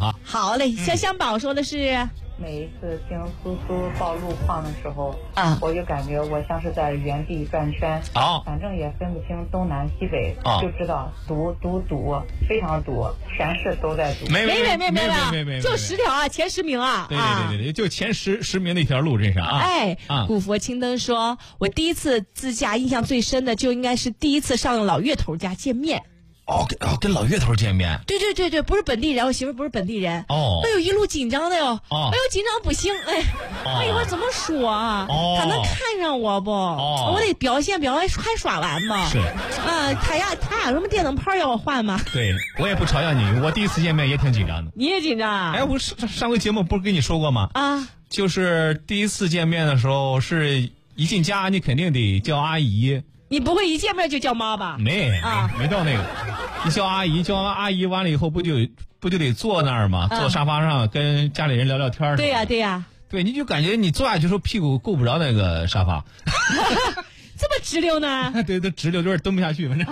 哈。 好嘞，香香宝说的是。 每一次听苏苏报路况的时候，我就感觉我像是在原地转圈，反正也分不清东南西北，就知道堵，非常堵，全市都在堵。 没， 就10条啊，前10名啊。 对，就前十名的一条路，这是啊。 哎，古佛青灯说，我第一次自驾印象最深的就应该是第一次上老岳头家见面。 跟老岳头见面。 对，不是本地人，我媳妇不是本地人。哎呦，一路紧张的哟。哎呦，紧张不行。哎呦，我怎么说啊？他能看上我不？我得表现，还耍完吗？ 是。 他俩什么电灯泡要我换吗？ 对，我也不嘲笑你，我第一次见面也挺紧张的。 你也紧张啊？ 哎，我上回节目不是跟你说过吗？就是第一次见面的时候，是一进家你肯定得叫阿姨。 你不会一见面就叫妈吧？ 没到那个，你叫阿姨，叫完阿姨完了以后不就得坐那儿吗？坐沙发上跟家里人聊聊天。 对呀。 对，你就感觉你坐下去时候屁股够不着那个沙发。 这么直溜呢？ 对，直溜有点蹲不下去，反正。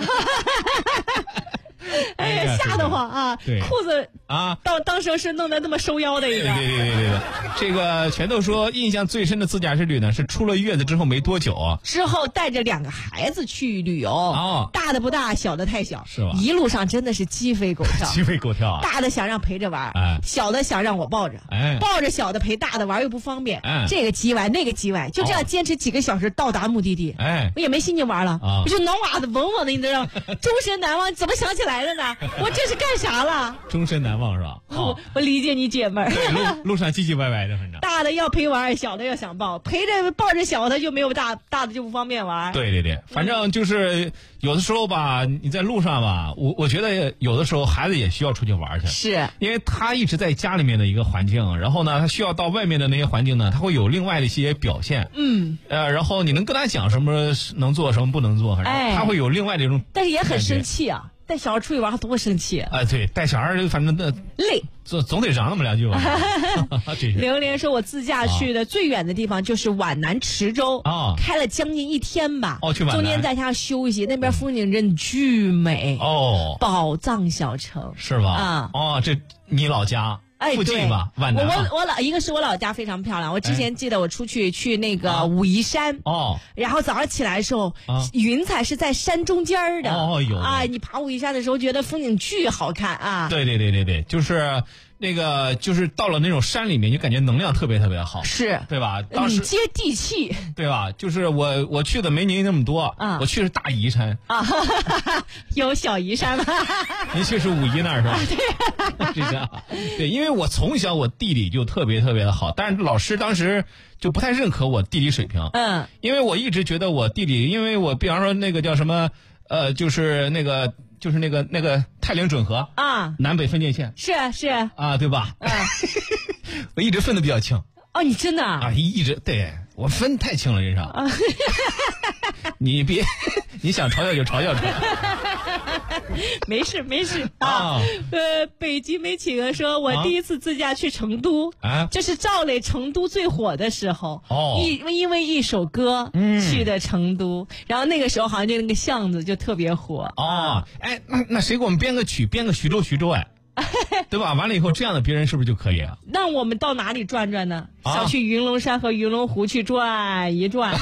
哎呀，吓得慌啊！裤子当时是弄得那么收腰的一个。 对，这个全都说印象最深的自驾之旅呢，是出了月子之后没多久之后带着2个孩子去旅游。大的不大，小的太小， 是吧？ 一路上真的是鸡飞狗跳，大的想让陪着玩，小的想让我抱着，抱着小的陪大的玩又不方便，这个叽歪那个叽歪，就这样坚持几个小时到达目的地。我也没心情玩了，我就脑瓜子嗡嗡的，你知道，终身难忘。怎么想起来的呢？我这是干啥了？ 终身难忘是吧？ 我理解你姐们儿。 路上唧唧歪歪的，反正大的要陪玩，小的要想抱，抱着小的就没有大的就不方便玩。 对，反正就是有的时候吧，你在路上吧，我觉得有的时候孩子也需要出去玩去， 是因为他一直在家里面的一个环境，然后呢，他需要到外面的那些环境呢，他会有另外的一些表现。然后你能跟他讲什么能做，什么不能做，反正他会有另外的一种， 但是也很生气啊。带小孩出去玩多生气对，带小孩反正累， 总得嚷那么2句吧。 榴莲说，我自驾去的最远的地方就是皖南池州，开了将近1天吧。 去皖南， 中间在家休息，那边风景真巨美。宝藏小城是吧？这你老家？附近吧，皖南。 一个是我老家非常漂亮。我之前记得我出去那个武夷山，然后早上起来的时候，云彩是在山中间的。 有你爬武夷山的时候觉得风景巨好看啊。 对，就是那个就是到了那种山里面，就感觉能量特别好， 是对吧？当时接地气， 对吧？就是我去的没您那么多，我去的是大夷山有小夷山吗？ 您去是武夷那儿是吧？对，因为我从小我地理就特别的好，但是老师当时就不太认可我地理水平，因为我一直觉得我地理，因为我比方说那个叫什么就是那个泰陵准河南北分界线是对吧？我一直分的比较清。 你真的一直对我分太清了，这是。你别，你想嘲笑就嘲笑出来。 没事北极没企鹅说，我第一次自驾去成都，就是赵磊成都最火的时候，因为一首歌去的成都，然后那个时候好像就那个巷子就特别火。 那谁给我们编个曲，编个徐州对吧？完了以后，这样的别人是不是就可以啊？ 那我们到哪里转转呢？想去云龙山和云龙湖去转一转。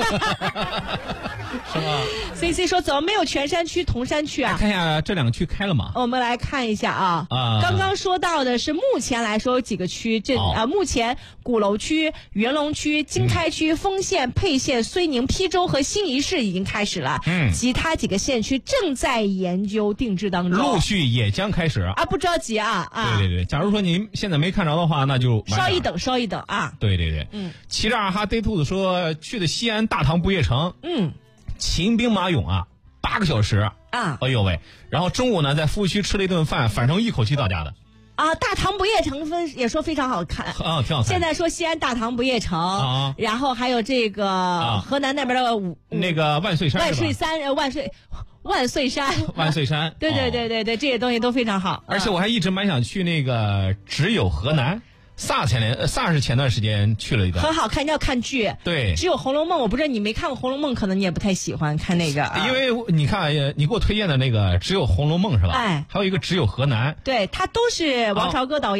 是吗 ？CC 说怎么没有全山区、铜山区啊？ 看一下这2个区开了吗？ 我们来看一下刚刚说到的是目前来说有几个区，目前鼓楼区、元龙区、经开区、丰县、沛县、睢宁、邳州和新沂市已经开始了。其他几个县区正在研究定制当中， 陆续也将开始不着急对，假如说您现在没看着的话，那就稍一等对。骑着二哈逮兔子说去的西安大唐不夜城，秦兵马俑8个小时哎呦喂！然后中午呢在服务区吃了一顿饭，反正一口气到家的。 大唐不夜城也说非常好看挺好看。 现在说西安大唐不夜城然后还有这个河南那边的那个万岁山， 万岁山，对，这些东西都非常好。 而且我还一直蛮想去那个只有河南。萨是前段时间去了一段， 很好看，要看剧。 对， 只有《红楼梦》，我不知道你没看过《红楼梦》，可能你也不太喜欢看那个。 因为你看，你给我推荐的那个只有《红楼梦》是吧？ 还有一个只有河南。 对，它都是王朝歌导演。